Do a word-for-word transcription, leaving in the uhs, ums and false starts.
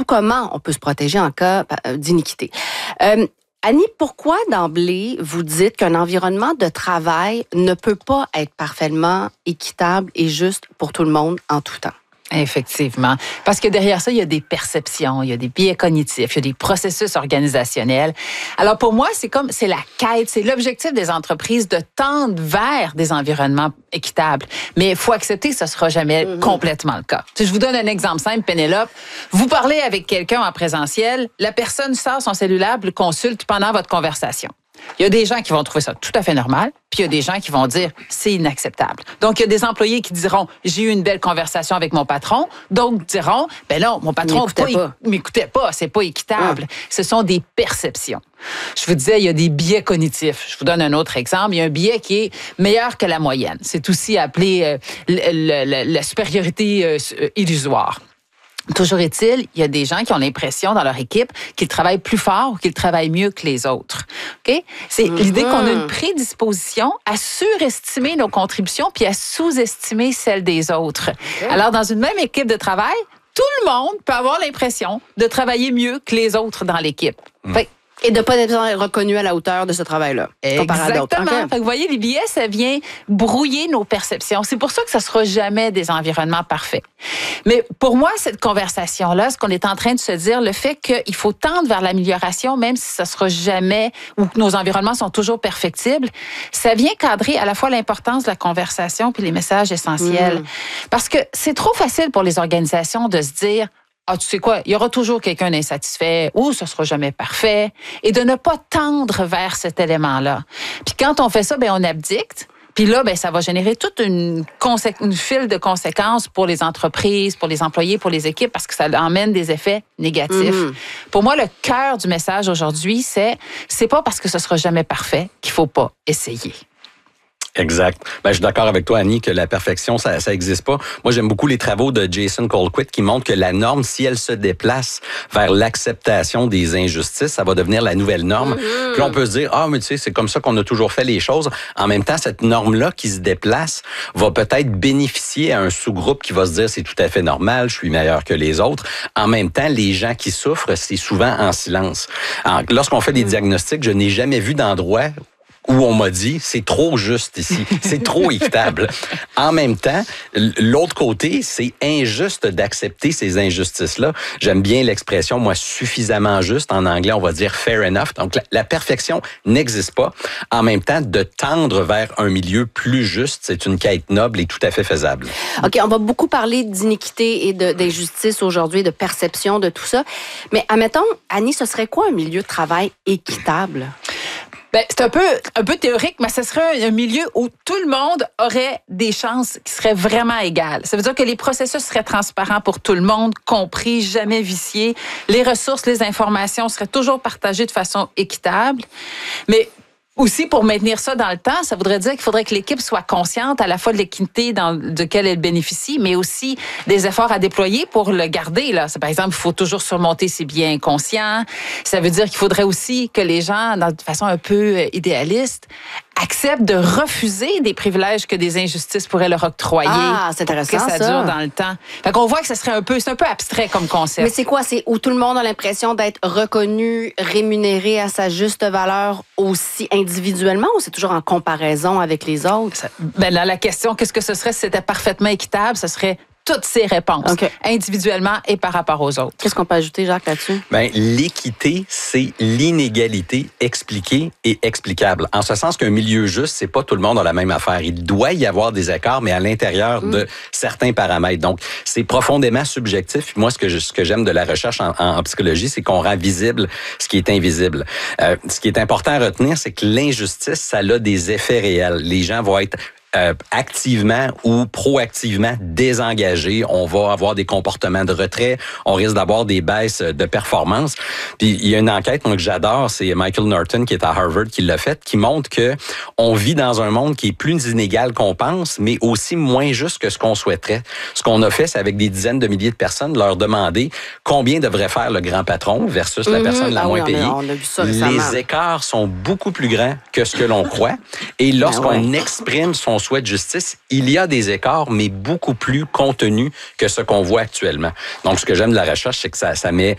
comment on peut se protéger en cas d'iniquité. Euh, Annie, pourquoi d'emblée vous dites qu'un environnement de travail ne peut pas être parfaitement équitable et juste pour tout le monde en tout temps? Effectivement. Parce que derrière ça, il y a des perceptions, il y a des biais cognitifs, il y a des processus organisationnels. Alors pour moi, c'est comme, c'est la quête, c'est l'objectif des entreprises de tendre vers des environnements équitables. Mais il faut accepter que ce ne sera jamais mm-hmm. complètement le cas. Tu sais, je vous donne un exemple simple, Pénélope. Vous parlez avec quelqu'un en présentiel, la personne sort son cellulaire, le consulte pendant votre conversation. Il y a des gens qui vont trouver ça tout à fait normal, puis il y a des gens qui vont dire c'est inacceptable. Donc, il y a des employés qui diront j'ai eu une belle conversation avec mon patron, d'autres diront ben non, mon patron m'écoutait pas, il m'écoutait pas, c'est pas équitable. Ah. Ce sont des perceptions. Je vous disais, il y a des biais cognitifs. Je vous donne un autre exemple. Il y a un biais qui est meilleur que la moyenne. C'est aussi appelé euh, le, le, la supériorité euh, illusoire. Toujours est-il, il y a des gens qui ont l'impression dans leur équipe qu'ils travaillent plus fort ou qu'ils travaillent mieux que les autres. Okay? C'est mm-hmm. l'idée qu'on a une prédisposition à surestimer nos contributions puis à sous-estimer celles des autres. Okay. Alors, dans une même équipe de travail, tout le monde peut avoir l'impression de travailler mieux que les autres dans l'équipe. Mm. Fait, Et de ne pas être reconnu à la hauteur de ce travail-là. Exactement. Okay. Fait que vous voyez, les biais, ça vient brouiller nos perceptions. C'est pour ça que ça ne sera jamais des environnements parfaits. Mais pour moi, cette conversation-là, ce qu'on est en train de se dire, le fait qu'il faut tendre vers l'amélioration, même si ça ne sera jamais, ou que nos environnements sont toujours perfectibles, ça vient cadrer à la fois l'importance de la conversation puis les messages essentiels. Mmh. Parce que c'est trop facile pour les organisations de se dire ah, tu sais quoi, il y aura toujours quelqu'un d'insatisfait ou ce sera jamais parfait, et de ne pas tendre vers cet élément-là. Puis quand on fait ça, ben on abdicte. Puis là, ben ça va générer toute une, consé- une file de conséquences pour les entreprises, pour les employés, pour les équipes, parce que ça emmène des effets négatifs. Mm-hmm. Pour moi, le cœur du message aujourd'hui, c'est c'est pas parce que ce sera jamais parfait qu'il faut pas essayer. Exact. Ben, je suis d'accord avec toi, Annie, que la perfection, ça, ça existe pas. Moi, j'aime beaucoup les travaux de Jason Colquitt qui montrent que la norme, si elle se déplace vers l'acceptation des injustices, ça va devenir la nouvelle norme. Mm-hmm. Puis on peut se dire, ah, mais tu sais, c'est comme ça qu'on a toujours fait les choses. En même temps, cette norme-là qui se déplace va peut-être bénéficier à un sous-groupe qui va se dire, c'est tout à fait normal, je suis meilleur que les autres. En même temps, les gens qui souffrent, c'est souvent en silence. Alors, lorsqu'on fait des mm-hmm. diagnostics, je n'ai jamais vu d'endroit où on m'a dit, c'est trop juste ici, c'est trop équitable. En même temps, l'autre côté, c'est injuste d'accepter ces injustices-là. J'aime bien l'expression, moi, suffisamment juste. En anglais, on va dire fair enough. Donc, la, la perfection n'existe pas. En même temps, de tendre vers un milieu plus juste, c'est une quête noble et tout à fait faisable. OK, on va beaucoup parler d'iniquité et de, d'injustice aujourd'hui, de perception, de tout ça. Mais admettons, Annie, ce serait quoi un milieu de travail équitable? Ben, c'est un peu, un peu théorique, mais ce serait un milieu où tout le monde aurait des chances qui seraient vraiment égales. Ça veut dire que les processus seraient transparents pour tout le monde, compris, jamais viciés. Les ressources, les informations seraient toujours partagées de façon équitable. Mais aussi, pour maintenir ça dans le temps, ça voudrait dire qu'il faudrait que l'équipe soit consciente à la fois de l'équité dans de laquelle elle bénéficie, mais aussi des efforts à déployer pour le garder. Là. C'est, par exemple, il faut toujours surmonter ses biais inconscients. Ça veut dire qu'il faudrait aussi que les gens, de façon un peu idéaliste, acceptent de refuser des privilèges que des injustices pourraient leur octroyer. Ah, c'est intéressant, pour que ça, ça dure dans le temps. Fait qu'on voit que ça serait un peu, c'est un peu abstrait comme concept. Mais c'est quoi? C'est où tout le monde a l'impression d'être reconnu, rémunéré à sa juste valeur aussi individuellement, ou c'est toujours en comparaison avec les autres? Ça, ben là, la question, qu'est-ce que ce serait si c'était parfaitement équitable? Ce serait toutes ces réponses, okay. individuellement et par rapport aux autres. Qu'est-ce qu'on peut ajouter, Jacques, là-dessus? Ben, l'équité, c'est l'inégalité expliquée et explicable. En ce sens qu'un milieu juste, c'est pas tout le monde a la même affaire. Il doit y avoir des écarts, mais à l'intérieur mm. de certains paramètres. Donc, c'est profondément subjectif. Moi, ce que, je, ce que j'aime de la recherche en, en, en psychologie, c'est qu'on rend visible ce qui est invisible. Euh, ce qui est important à retenir, c'est que l'injustice, ça a des effets réels. Les gens vont être Euh, activement ou proactivement désengagés. On va avoir des comportements de retrait. On risque d'avoir des baisses de performance. Puis il y a une enquête moi, que j'adore, c'est Michael Norton qui est à Harvard qui l'a faite, qui montre que on vit dans un monde qui est plus inégal qu'on pense, mais aussi moins juste que ce qu'on souhaiterait. Ce qu'on a fait, c'est avec des dizaines de milliers de personnes, leur demander combien devrait faire le grand patron versus la personne mmh, la ah moins oui, payée. On a, on a vu ça récemment. Les écarts sont beaucoup plus grands que ce que l'on croit. Et lorsqu'on ben ouais. exprime son souhait de justice, il y a des écarts, mais beaucoup plus contenus que ce qu'on voit actuellement. Donc, ce que j'aime de la recherche, c'est que ça, ça met